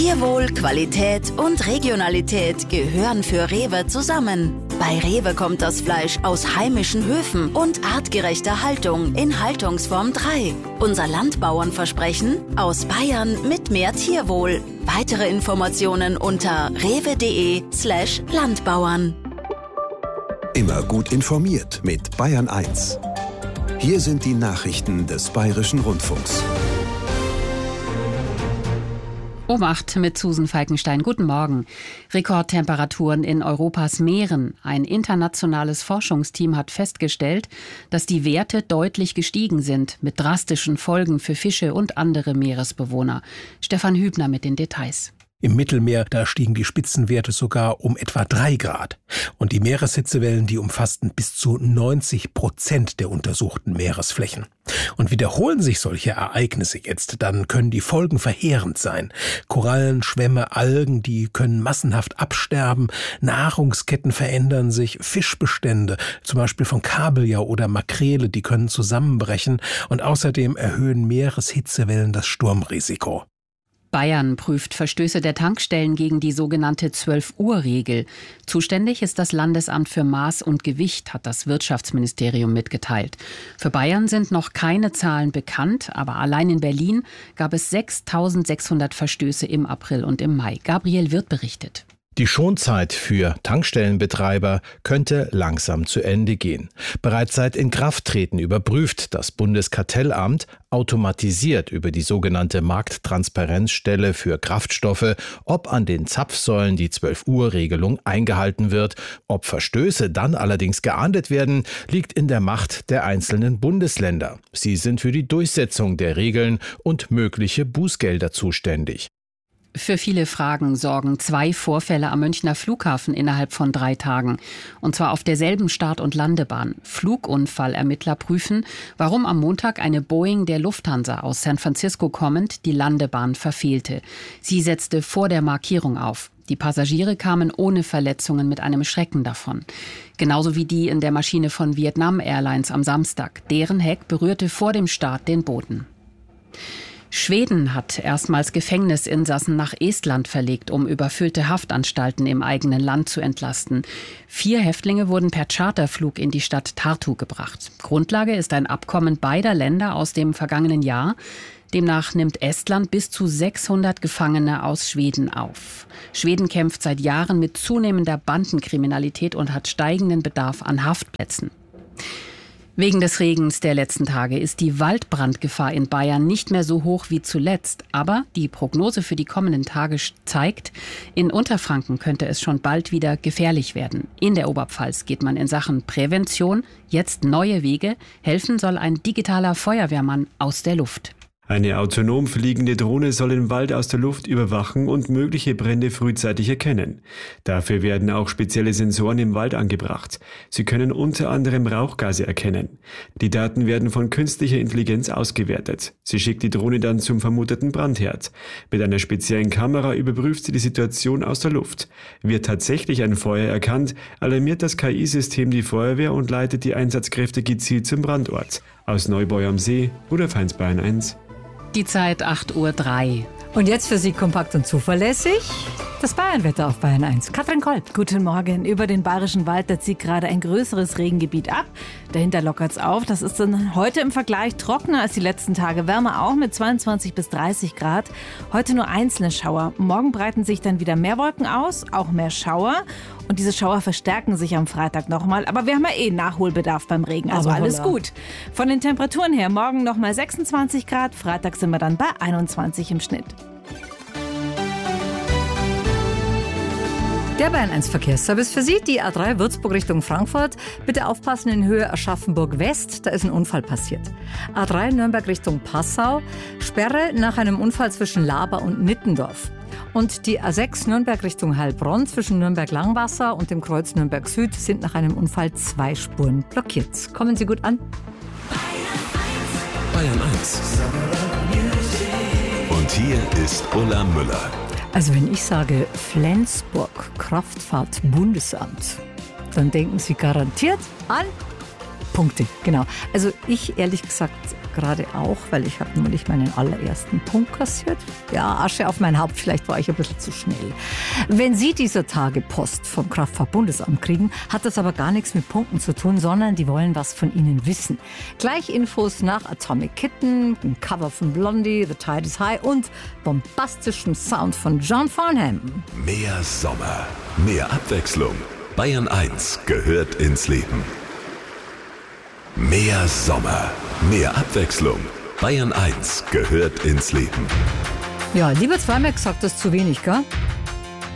Tierwohl, Qualität und Regionalität gehören für Rewe zusammen. Bei Rewe kommt das Fleisch aus heimischen Höfen und artgerechter Haltung in Haltungsform 3. Unser Landbauernversprechen: aus Bayern mit mehr Tierwohl. Weitere Informationen unter rewe.de/Landbauern. Immer gut informiert mit Bayern 1. Hier sind die Nachrichten des Bayerischen Rundfunks. Um 8 mit Susan Falkenstein. Guten Morgen. Rekordtemperaturen in Europas Meeren. Ein internationales Forschungsteam hat festgestellt, dass die Werte deutlich gestiegen sind, mit drastischen Folgen für Fische und andere Meeresbewohner. Stefan Hübner mit den Details. Im Mittelmeer, da stiegen die Spitzenwerte sogar um etwa 3 Grad. Und die Meereshitzewellen, die umfassten bis zu 90% der untersuchten Meeresflächen. Und wiederholen sich solche Ereignisse jetzt, dann können die Folgen verheerend sein. Korallen, Schwämme, Algen, die können massenhaft absterben. Nahrungsketten verändern sich. Fischbestände, zum Beispiel von Kabeljau oder Makrele, die können zusammenbrechen. Und außerdem erhöhen Meereshitzewellen das Sturmrisiko. Bayern prüft Verstöße der Tankstellen gegen die sogenannte 12-Uhr-Regel. Zuständig ist das Landesamt für Maß und Gewicht, hat das Wirtschaftsministerium mitgeteilt. Für Bayern sind noch keine Zahlen bekannt, aber allein in Berlin gab es 6.600 Verstöße im April und im Mai. Gabriel Wirth berichtet. Die Schonzeit für Tankstellenbetreiber könnte langsam zu Ende gehen. Bereits seit Inkrafttreten überprüft das Bundeskartellamt automatisiert über die sogenannte Markttransparenzstelle für Kraftstoffe, ob an den Zapfsäulen die 12-Uhr-Regelung eingehalten wird. Ob Verstöße dann allerdings geahndet werden, liegt in der Macht der einzelnen Bundesländer. Sie sind für die Durchsetzung der Regeln und mögliche Bußgelder zuständig. Für viele Fragen sorgen 2 Vorfälle am Münchner Flughafen innerhalb von 3 Tagen. Und zwar auf derselben Start- und Landebahn. Flugunfallermittler prüfen, warum am Montag eine Boeing der Lufthansa aus San Francisco kommend die Landebahn verfehlte. Sie setzte vor der Markierung auf. Die Passagiere kamen ohne Verletzungen mit einem Schrecken davon. Genauso wie die in der Maschine von Vietnam Airlines am Samstag. Deren Heck berührte vor dem Start den Boden. Schweden hat erstmals Gefängnisinsassen nach Estland verlegt, um überfüllte Haftanstalten im eigenen Land zu entlasten. 4 Häftlinge wurden per Charterflug in die Stadt Tartu gebracht. Grundlage ist ein Abkommen beider Länder aus dem vergangenen Jahr. Demnach nimmt Estland bis zu 600 Gefangene aus Schweden auf. Schweden kämpft seit Jahren mit zunehmender Bandenkriminalität und hat steigenden Bedarf an Haftplätzen. Wegen des Regens der letzten Tage ist die Waldbrandgefahr in Bayern nicht mehr so hoch wie zuletzt. Aber die Prognose für die kommenden Tage zeigt, in Unterfranken könnte es schon bald wieder gefährlich werden. In der Oberpfalz geht man in Sachen Prävention jetzt neue Wege. Helfen soll ein digitaler Feuerwehrmann aus der Luft. Eine autonom fliegende Drohne soll den Wald aus der Luft überwachen und mögliche Brände frühzeitig erkennen. Dafür werden auch spezielle Sensoren im Wald angebracht. Sie können unter anderem Rauchgase erkennen. Die Daten werden von künstlicher Intelligenz ausgewertet. Sie schickt die Drohne dann zum vermuteten Brandherd. Mit einer speziellen Kamera überprüft sie die Situation aus der Luft. Wird tatsächlich ein Feuer erkannt, alarmiert das KI-System die Feuerwehr und leitet die Einsatzkräfte gezielt zum Brandort. Aus Neubau am See, Rudolf Heinz, Bayern 1. Die Zeit 8.03 Uhr. Und jetzt für Sie kompakt und zuverlässig das Bayernwetter auf Bayern 1. Katrin Kolb. Guten Morgen. Über den Bayerischen Wald, da zieht gerade ein größeres Regengebiet ab. Dahinter lockert's auf. Das ist dann heute im Vergleich trockener als die letzten Tage. Wärmer auch mit 22 bis 30 Grad. Heute nur einzelne Schauer. Morgen breiten sich dann wieder mehr Wolken aus, auch mehr Schauer. Und diese Schauer verstärken sich am Freitag nochmal. Aber wir haben ja Nachholbedarf beim Regen. Also alles gut. Von den Temperaturen her morgen nochmal 26 Grad. Freitag sind wir dann bei 21 im Schnitt. Der Bayern 1 Verkehrsservice für Sie, die A3 Würzburg Richtung Frankfurt. Bitte aufpassen in Höhe Aschaffenburg West, da ist ein Unfall passiert. A3 Nürnberg Richtung Passau, Sperre nach einem Unfall zwischen Laber und Nittendorf. Und die A6 Nürnberg Richtung Heilbronn zwischen Nürnberg-Langwasser und dem Kreuz Nürnberg Süd sind nach einem Unfall 2 Spuren blockiert. Kommen Sie gut an. Bayern 1. Und hier ist Ulla Müller. Also wenn ich sage Flensburg Kraftfahrt-Bundesamt, dann denken Sie garantiert an Punkte, genau. Also ich ehrlich gesagt gerade auch, weil ich habe nämlich meinen allerersten Punkt kassiert. Ja, Asche auf mein Haupt, vielleicht war ich ein bisschen zu schnell. Wenn Sie dieser Tage Post vom Kraftfahrtbundesamt kriegen, hat das aber gar nichts mit Punkten zu tun, sondern die wollen was von Ihnen wissen. Gleich Infos nach Atomic Kitten, dem Cover von Blondie, The Tide is High und bombastischem Sound von John Farnham. Mehr Sommer, mehr Abwechslung. Bayern 1 gehört ins Leben. Mehr Sommer, mehr Abwechslung. Bayern 1 gehört ins Leben. Ja, lieber zweimal gesagt, das ist zu wenig, gell?